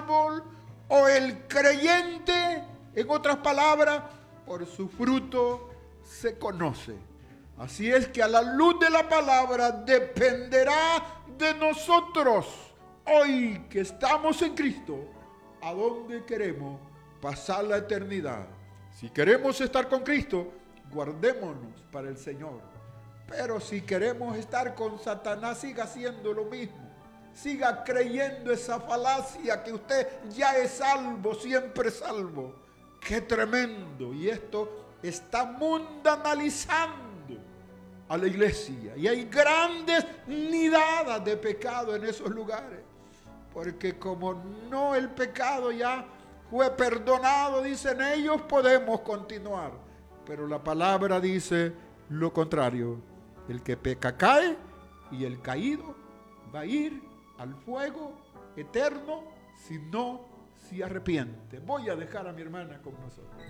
árbol o el creyente, en otras palabras, por su fruto se conoce. Así es que a la luz de la palabra dependerá de nosotros, hoy que estamos en Cristo, a dónde queremos pasar la eternidad. Si queremos estar con Cristo, guardémonos para el Señor. Pero si queremos estar con Satanás, siga haciendo lo mismo. Siga creyendo esa falacia que usted ya es salvo, siempre salvo. ¡Qué tremendo! Y esto está mundanalizando a la iglesia. Y hay grandes nidadas de pecado en esos lugares. Porque como no, el pecado ya fue perdonado, dicen ellos, podemos continuar. Pero la palabra dice lo contrario. El que peca cae, y el caído va a ir al fuego eterno si no se arrepiente. Voy a dejar a mi hermana con nosotros.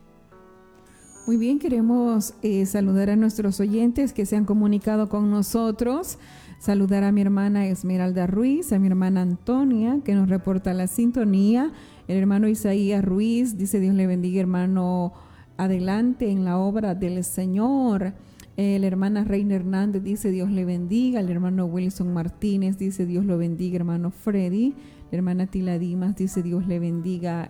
Muy bien, queremos saludar a nuestros oyentes que se han comunicado con nosotros. Saludar a mi hermana Esmeralda Ruiz, a mi hermana Antonia, que nos reporta la sintonía. El hermano Isaías Ruiz dice: Dios le bendiga, hermano, adelante en la obra del Señor. La hermana Reina Hernández dice: Dios le bendiga. El hermano Wilson Martínez dice: Dios lo bendiga, hermano Freddy. La hermana Tila Dimas dice: Dios le bendiga,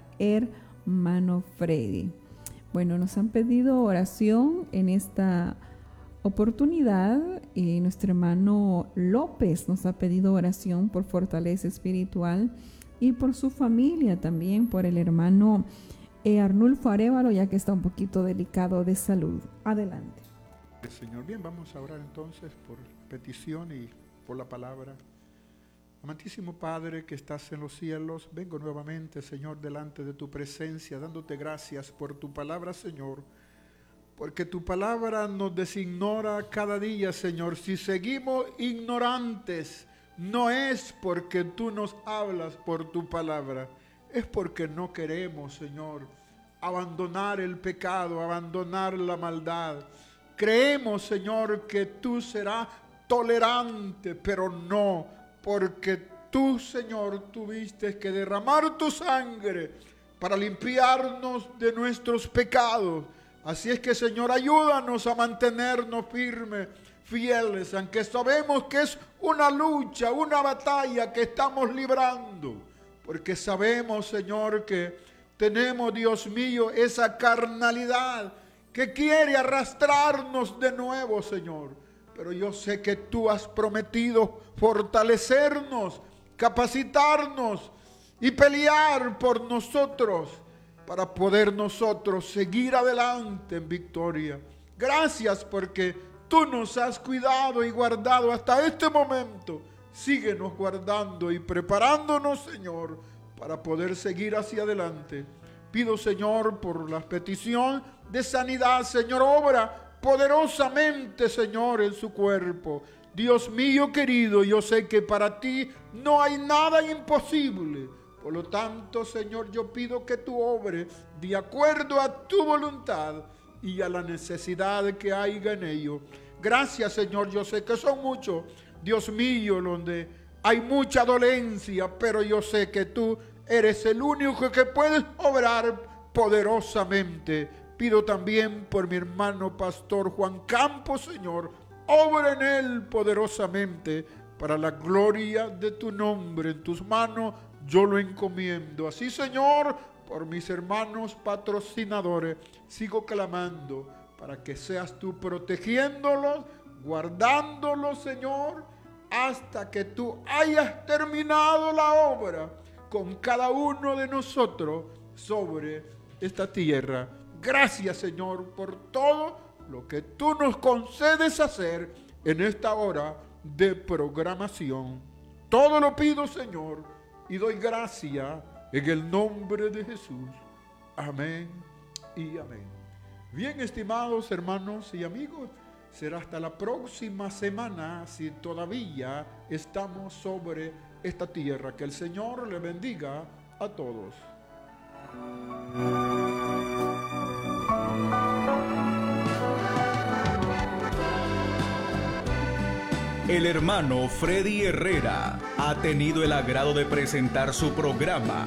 hermano Freddy. Bueno, nos han pedido oración en esta oportunidad y nuestro hermano López nos ha pedido oración por fortaleza espiritual y por su familia también, por el hermano Arnulfo Arévalo, ya que está un poquito delicado de salud. Adelante. Señor, bien, vamos a orar entonces por petición y por la palabra. Amantísimo Padre que estás en los cielos, vengo nuevamente, Señor, delante de tu presencia, dándote gracias por tu palabra, Señor, porque tu palabra nos designora cada día, Señor. Si seguimos ignorantes, no es porque tú nos hablas por tu palabra, es porque no queremos, Señor, abandonar el pecado, abandonar la maldad. Creemos, Señor, que tú serás tolerante, pero no, porque tú, Señor, tuviste que derramar tu sangre para limpiarnos de nuestros pecados. Así es que, Señor, ayúdanos a mantenernos firmes, fieles, aunque sabemos que es una lucha, una batalla que estamos librando. Porque sabemos, Señor, que tenemos, Dios mío, esa carnalidad que quiere arrastrarnos de nuevo, Señor. Pero yo sé que tú has prometido fortalecernos, capacitarnos y pelear por nosotros para poder nosotros seguir adelante en victoria. Gracias porque tú nos has cuidado y guardado hasta este momento. Síguenos guardando y preparándonos, Señor, para poder seguir hacia adelante. Pido, Señor, por la petición de sanidad, Señor, obra poderosamente, Señor, en su cuerpo. Dios mío querido, yo sé que para ti no hay nada imposible. Por lo tanto, Señor, yo pido que tú obres de acuerdo a tu voluntad y a la necesidad que haya en ello. Gracias, Señor, yo sé que son muchos, Dios mío, donde hay mucha dolencia, pero yo sé que tú eres el único que puedes obrar poderosamente. Pido también por mi hermano pastor Juan Campos, Señor, obra en él poderosamente para la gloria de tu nombre. En tus manos yo lo encomiendo. Así, Señor, por mis hermanos patrocinadores, sigo clamando para que seas tú protegiéndolos, guardándolos, Señor, hasta que tú hayas terminado la obra con cada uno de nosotros sobre esta tierra. Gracias, Señor, por todo lo que tú nos concedes hacer en esta hora de programación. Todo lo pido, Señor, y doy gracias en el nombre de Jesús. Amén y amén. Bien, estimados hermanos y amigos, será hasta la próxima semana si todavía estamos sobre esta tierra. Que el Señor le bendiga a todos. El hermano Freddy Herrera ha tenido el agrado de presentar su programa